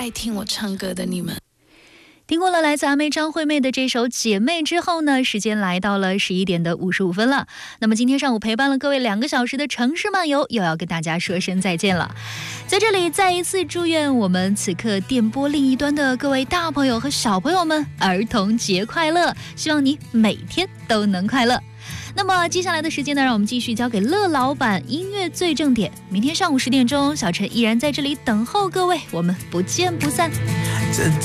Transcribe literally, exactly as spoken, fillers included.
爱听我唱歌的你们。 听过了来自阿妹张惠妹的这首《姐妹》之后呢，时间来到了十一点的五十五分了。那么今天上午陪伴了各位两个小时的城市漫游，又要跟大家说声再见了。在这里再一次祝愿我们此刻电波另一端的各位大朋友和小朋友们儿童节快乐，希望你每天都能快乐。那么接下来的时间呢，让我们继续交给乐老板音乐最正点。明天上午十点钟，小陈依然在这里等候各位，我们不见不散。 这